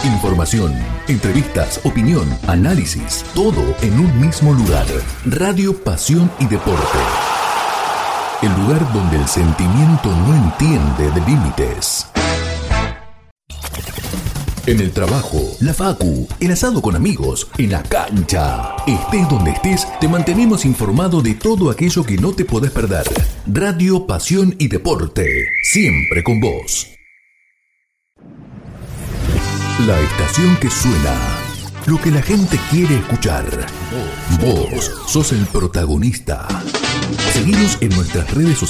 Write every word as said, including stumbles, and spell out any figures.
Información, entrevistas, opinión, análisis, todo en un mismo lugar. Radio Pasión y Deporte. El lugar donde el sentimiento no entiende de límites. En el trabajo, la facu, el asado con amigos, en la cancha. Estés donde estés, te mantenemos informado de todo aquello que no te podés perder. Radio Pasión y Deporte, siempre con vos. La estación que suena, lo que la gente quiere escuchar. Vos sos el protagonista. Seguinos en nuestras redes sociales.